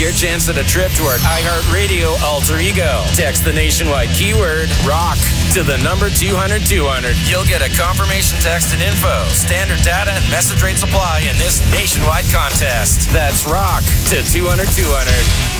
your chance at a trip to our iHeartRadio alter ego. Text the nationwide keyword ROCK to the number 200-200. You'll get a confirmation text and info. Standard data and message rates apply in this nationwide contest. That's ROCK to 200-200.